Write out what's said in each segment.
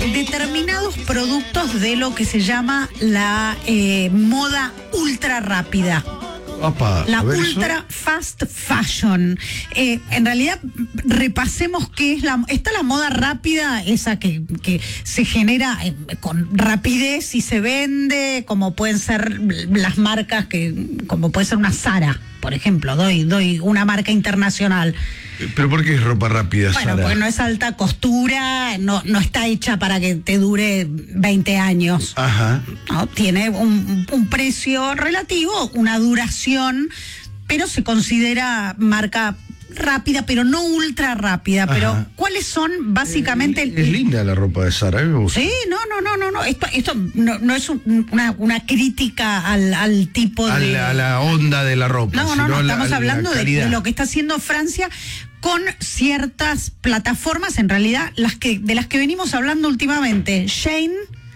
determinados productos de lo que se llama la moda ultra rápida. Opa, La eso. ultra fast fashion. En realidad, repasemos qué es está la moda rápida, esa que se genera con rapidez y se vende, como pueden ser las marcas como puede ser una Zara, por ejemplo, doy una marca internacional. ¿Pero por qué es ropa rápida, Bueno, Sara? porque no es alta costura, no está hecha para que te dure 20 años. Ajá. ¿No? Tiene un precio relativo, una duración, pero se considera marca rápida, pero no ultra rápida. Ajá. Pero ¿cuáles son básicamente? Es linda la ropa de Sara, a mí me gusta. Sí, no. Esto no es una crítica al tipo A de... la onda de la ropa. No, sino estamos hablando de calidad. lo que está haciendo Francia con ciertas plataformas, en realidad, de las que venimos hablando últimamente, Shein,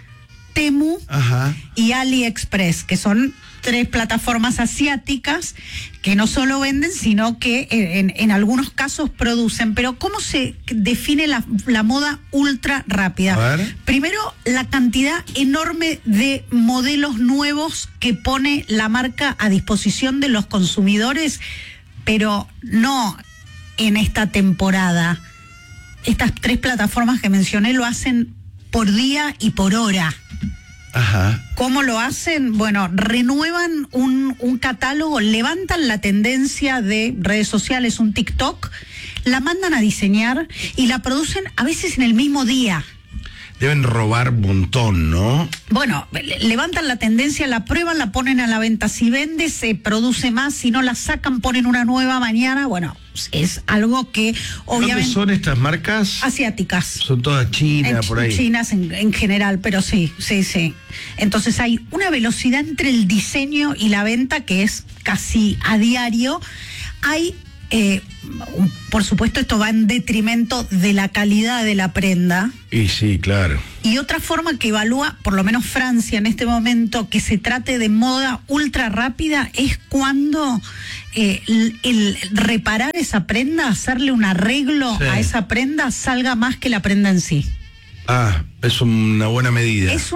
Temu Ajá. y AliExpress, que son 3 plataformas asiáticas que no solo venden, sino que en algunos casos producen. Pero ¿cómo se define la moda ultra rápida? A ver. Primero, la cantidad enorme de modelos nuevos que pone la marca a disposición de los consumidores, pero no en esta temporada. Estas 3 plataformas que mencioné lo hacen por día y por hora. Ajá. ¿Cómo lo hacen? Bueno, renuevan un catálogo, levantan la tendencia de redes sociales, un TikTok, la mandan a diseñar y la producen a veces en el mismo día. Deben robar un montón, ¿no? Bueno, levantan la tendencia, la prueban, la ponen a la venta. Si vende, se produce más. Si no la sacan, ponen una nueva mañana. Bueno, es algo que obviamente... ¿Dónde son estas marcas? Asiáticas. Son todas chinas, por ahí. Chinas en general, pero sí. Entonces hay una velocidad entre el diseño y la venta que es casi a diario. Hay... por supuesto, esto va en detrimento de la calidad de la prenda. Y sí, claro. Y otra forma que evalúa, por lo menos Francia en este momento, que se trate de moda ultra rápida, es cuando el reparar esa prenda, hacerle un arreglo Sí. a esa prenda, salga más que la prenda en sí. Ah, es una buena medida. Es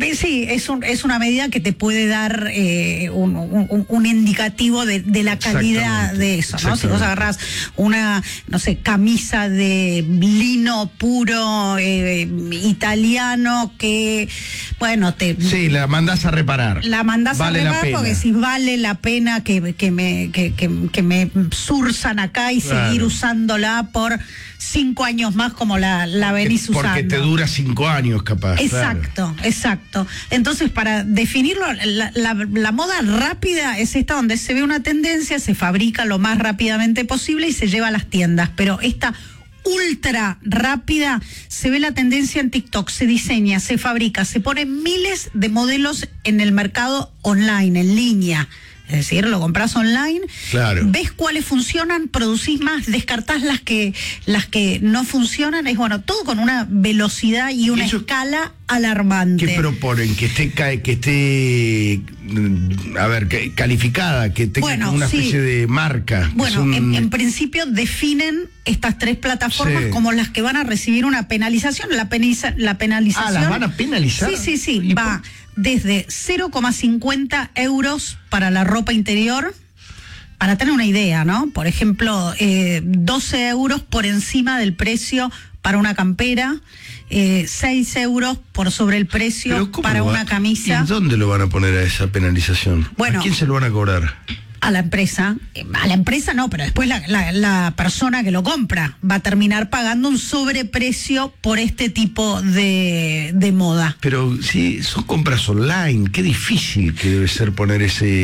una medida que te puede dar un indicativo de la calidad Exactamente, de eso, ¿no? Si vos exactamente. agarrás una, no sé, camisa de lino puro italiano que, bueno, Sí, la mandás a reparar. la mandás Vale a la reparar pena. porque si vale la pena que me surzan acá y Claro. seguir usándola por 5 años más como la venís usando. Porque te dura 5 años, capaz. Exacto, exacto. Entonces, para definirlo, la moda rápida es esta donde se ve una tendencia, se fabrica lo más rápidamente posible y se lleva a las tiendas. Pero esta ultra rápida, se ve la tendencia en TikTok, se diseña, se fabrica, se ponen miles de modelos en el mercado online, en línea. Es decir, lo compras online, Claro. ves cuáles funcionan, producís más, descartás las que no funcionan. Es bueno, todo con una velocidad y una Eso- escala alarmante. ¿Qué proponen? Que esté calificada, que tenga Bueno, como una sí. especie de marca. Bueno, Es un- en principio definen estas 3 plataformas Sí. como las que van a recibir una penalización. La penalización... ¿las van a penalizar? Sí. ¿Y Va desde 0,50 euros para la ropa interior, para tener una idea, ¿no? Por ejemplo, 12 euros por encima del precio para una campera, 6 euros por sobre el precio ¿Pero cómo para lo va- una camisa. ¿Y dónde lo van a poner a esa penalización? Bueno. ¿A quién se lo van a cobrar? A la empresa no, pero después la persona que lo compra va a terminar pagando un sobreprecio por este tipo de moda. Pero si son compras online, qué difícil que debe ser poner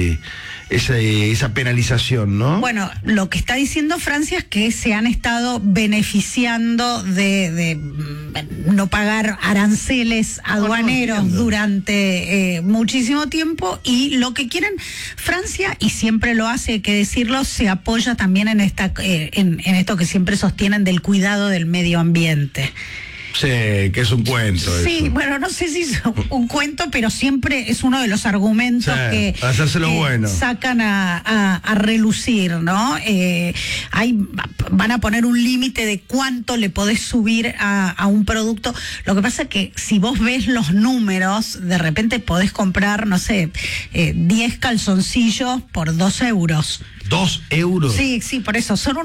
esa penalización, ¿no? Bueno, lo que está diciendo Francia es que se han estado beneficiando de no pagar aranceles aduaneros entiendo. durante muchísimo tiempo, y lo que quieren Francia, y siempre lo hace, hay que decirlo, se apoya también en esto que siempre sostienen del cuidado del medio ambiente. Sí, que es un cuento. Sí, eso. bueno, no sé si es un cuento, pero siempre es uno de los argumentos Sí, que para hacérselo bueno. sacan a relucir, ¿no? Van a poner un límite de cuánto le podés subir a un producto. Lo que pasa es que si vos ves los números, de repente podés comprar, no sé, 10 calzoncillos por 2 euros. ¿2 euros? Sí, por eso, son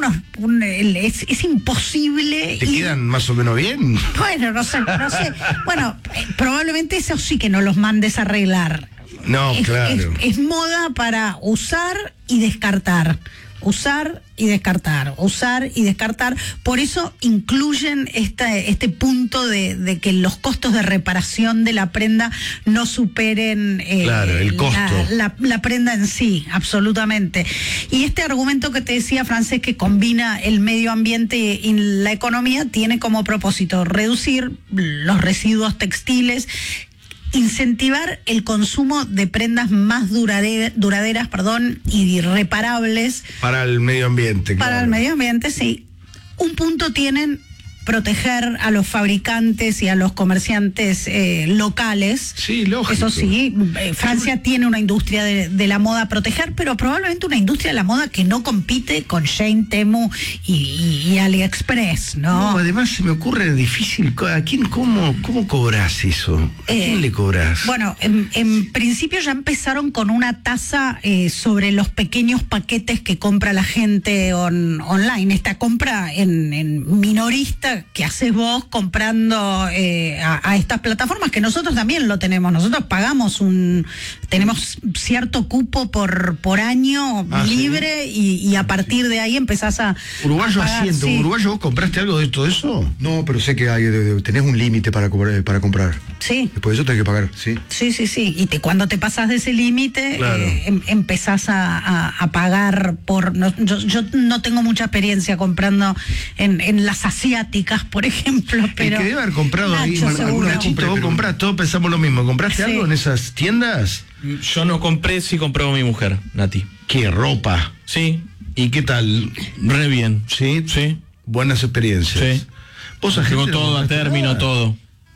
es imposible. ¿Te quedan más o menos bien? Bueno, no sé. Bueno, probablemente eso sí que no los mandes a arreglar. No, claro. Es moda para usar y descartar. Usar y descartar, usar y descartar. Por eso incluyen este punto de que los costos de reparación de la prenda no superen claro, el costo. La prenda en sí, absolutamente. Y este argumento que te decía, Francés, que combina el medio ambiente y la economía, tiene como propósito reducir los residuos textiles, incentivar el consumo de prendas más duraderas, y reparables. Para el medio ambiente, claro. Para el medio ambiente, sí. Un punto tienen proteger a los fabricantes y a los comerciantes locales. Sí, lógico. Eso sí, Francia tiene una industria de la moda a proteger, pero probablemente una industria de la moda que no compite con Shein, Temu y AliExpress, ¿no? No, además se me ocurre difícil, ¿a quién, cómo cobras eso? ¿A quién le cobras? Bueno, en principio ya empezaron con una tasa sobre los pequeños paquetes que compra la gente online. Esta compra en minorista que haces vos comprando a estas plataformas, que nosotros también lo tenemos. Nosotros pagamos tenemos cierto cupo por año libre, ¿sí? y a partir de ahí empezás a Uruguayo pagar, asiento. sí. ¿Uruguayo vos compraste algo de todo eso? No, pero sé que tenés un límite para comprar. Sí. Después de eso tenés que pagar, sí. Sí. Y cuando te pasas de ese límite, claro. Empezás a pagar por... yo no tengo mucha experiencia comprando en las asiáticas, por ejemplo, pero... El que debe haber comprado ahí, Nachito, vos comprás, todos pensamos lo mismo. ¿Compraste algo en esas tiendas? Yo no compré, sí compró mi mujer, Nati. ¿Qué, ropa? Sí. ¿Y qué tal? Re bien. ¿Sí? Sí. Buenas experiencias. Sí. ¿Vos llegó todo a término, todo.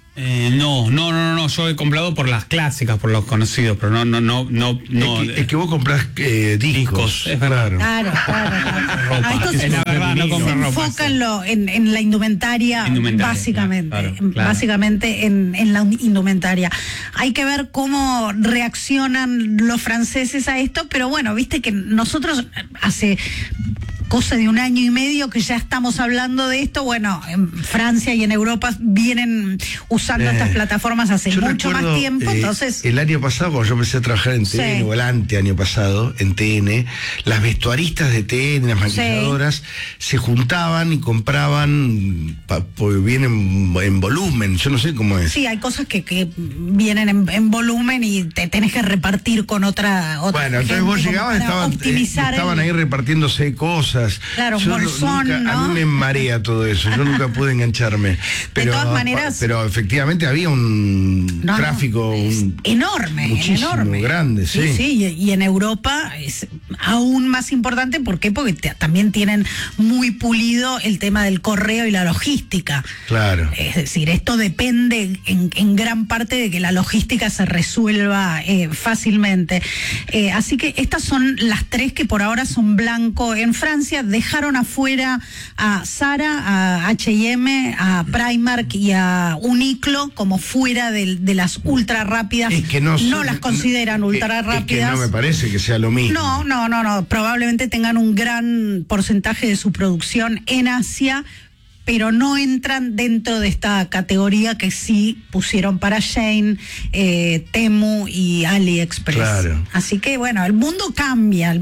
No, yo he comprado por las clásicas, por los conocidos, pero no. Es que vos comprás discos. Es verdad. Claro. Ropa. Esto Es la verdad, no compro ropa. Enfoca en la indumentaria, básicamente. Claro. Básicamente en la indumentaria. Hay que ver cómo reaccionan los franceses a esto, pero bueno, viste que nosotros hace cosa de 1 año y medio que ya estamos hablando de esto. Bueno, en Francia y en Europa vienen usando estas plataformas hace mucho más tiempo, entonces... El año pasado, cuando yo empecé a trabajar en TN, o el anteaño pasado, en TN, las vestuaristas de TN, las maquilladoras, se juntaban y compraban, porque vienen en volumen, yo no sé cómo es. Sí, hay cosas que vienen en volumen y te tenés que repartir con otra bueno, entonces vos llegabas, estaban ahí repartiéndose cosas. Claro, bolsón, ¿no? A mí me marea todo eso, yo nunca pude engancharme. Pero, de todas maneras, pero efectivamente había un tráfico enorme, grande, sí. Sí, y en Europa es aún más importante. ¿Por qué? Porque también tienen muy pulido el tema del correo y la logística. Claro. Es decir, esto depende en gran parte de que la logística se resuelva fácilmente. Así que estas son las 3 que por ahora son blanco en Francia. Dejaron afuera a Zara, a H&M, a Primark y a Uniqlo como fuera de las ultra rápidas. Es que no las consideran ultra rápidas. Es que no me parece que sea lo mismo. No. Probablemente tengan un gran porcentaje de su producción en Asia, pero no entran dentro de esta categoría que sí pusieron para Shein, Temu y AliExpress. Claro. Así que bueno, el mundo cambia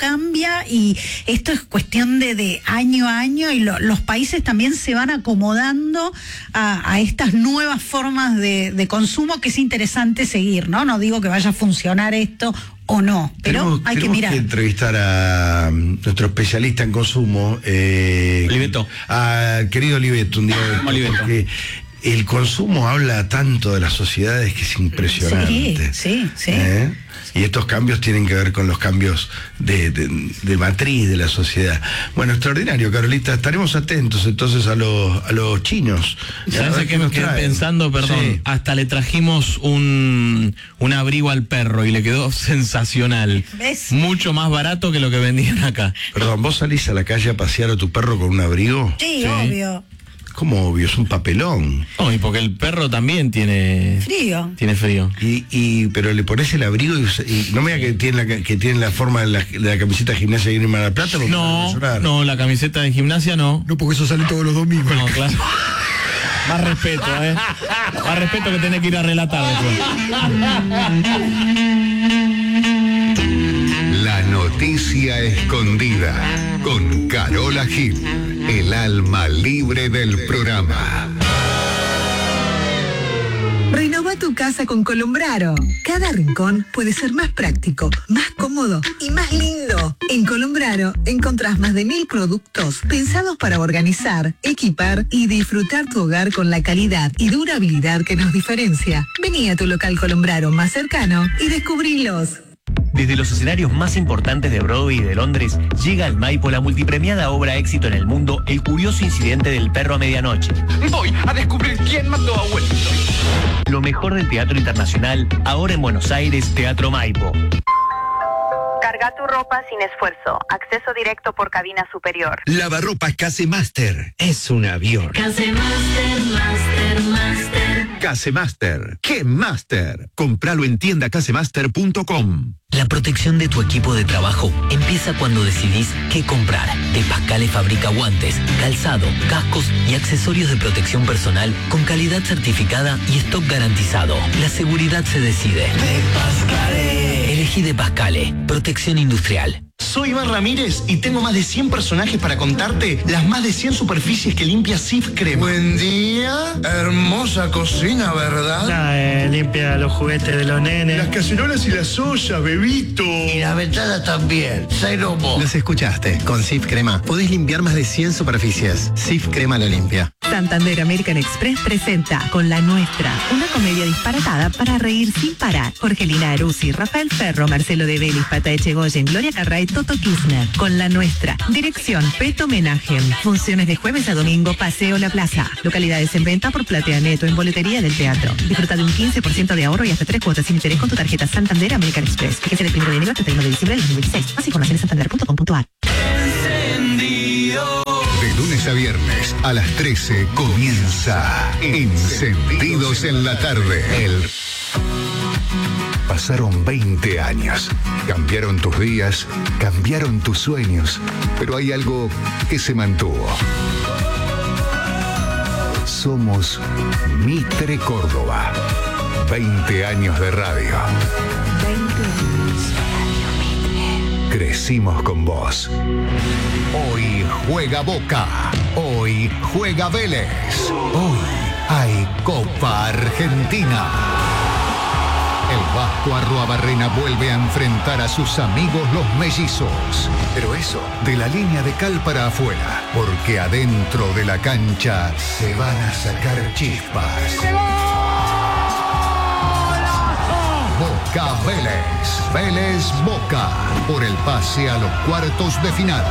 y esto es cuestión de año a año, y los países también se van acomodando a estas nuevas formas de consumo, que es interesante seguir, ¿no? No digo que vaya a funcionar esto o no, pero hay que mirar. Tenemos que entrevistar a nuestro especialista en consumo, Oliveto. al querido Oliveto, un día, porque el consumo habla tanto de las sociedades que es impresionante. Sí. Y estos cambios tienen que ver con los cambios de matriz de la sociedad. Bueno, extraordinario, Carolita. Estaremos atentos entonces a los chinos. ¿Sabes a qué me quedé pensando? Perdón. Sí. Hasta le trajimos un abrigo al perro y le quedó sensacional. ¿Ves? Mucho más barato que lo que vendían acá. Perdón, ¿vos salís a la calle a pasear a tu perro con un abrigo? Sí, obvio. ¿Cómo obvio? Es un papelón. No, y porque el perro también tiene Frío. frío. Pero le pones el abrigo y no me diga que tiene la forma de la camiseta de gimnasia de Mar del Plata. No, la camiseta de gimnasia no. No, porque eso sale todos los domingos. No, claro. Más respeto, Más respeto que tenés que ir a relatar después. La noticia escondida con Carola Gil, el alma libre del programa. Renova tu casa con Colombraro. Cada rincón puede ser más práctico, más cómodo y más lindo. En Colombraro encontrás más de 1000 productos pensados para organizar, equipar y disfrutar tu hogar con la calidad y durabilidad que nos diferencia. Vení a tu local Colombraro más cercano y descubrilos. Desde los escenarios más importantes de Broadway y de Londres, llega al Maipo la multipremiada obra éxito en el mundo, El curioso incidente del perro a medianoche. Voy a descubrir quién mató a Wellington. Lo mejor del teatro internacional, ahora en Buenos Aires, Teatro Maipo. Carga tu ropa sin esfuerzo. Acceso directo por cabina superior. Lavarropas Casemaster. Es un avión. Casemaster, Master. Casemaster. ¡Qué Master! Compralo en tiendacasemaster.com. La protección de tu equipo de trabajo empieza cuando decidís qué comprar. De Pascale fabrica guantes, calzado, cascos y accesorios de protección personal con calidad certificada y stock garantizado. La seguridad se decide. De Pascale. Elegí De Pascale. Protección industrial. Soy Iván Ramírez y tengo más de 100 personajes para contarte las más de 100 superficies que limpia Sif Crema. Buen día, hermosa cocina, ¿verdad? Limpia los juguetes de los nenes. Las cacerolas y las ollas, bebito. Y la ventana también, Sairomo. Los escuchaste, con Sif Crema podés limpiar más de 100 superficies. Sif Crema lo limpia. Santander American Express presenta Con la Nuestra, una comedia disparatada para reír sin parar. Jorgelina Aruzzi, Rafael Ferro, Marcelo de Vélez, Pata Echegoyen, Gloria Carray, Toto Kirchner. Con la Nuestra. Dirección, Peto Homenaje. Funciones de jueves a domingo, Paseo La Plaza. Localidades en venta por Platea Neto en boletería del teatro. Disfruta de un 15% de ahorro y hasta 3 cuotas sin interés con tu tarjeta Santander American Express. Fíjese del 1 de enero al 31 de diciembre del 2016. Más información en santander.com.ar. De lunes a viernes a las 13 comienza Encendidos en la tarde. Pasaron 20 años. Cambiaron tus días, cambiaron tus sueños, pero hay algo que se mantuvo. Somos Mitre Córdoba. 20 años de radio. 20 años de Radio Mitre. Crecimos con vos. Hoy juega Boca. Hoy juega Vélez. Hoy hay Copa Argentina. El Vasco Arruabarrena vuelve a enfrentar a sus amigos los mellizos. Pero eso, de la línea de cal para afuera, porque adentro de la cancha se van a sacar chispas. Boca Vélez, Vélez Boca, por el pase a los cuartos de final.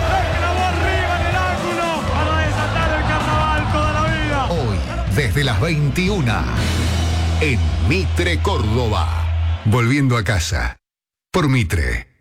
Hoy, desde las 21, en Mitre Córdoba. Volviendo a casa, por Mitre.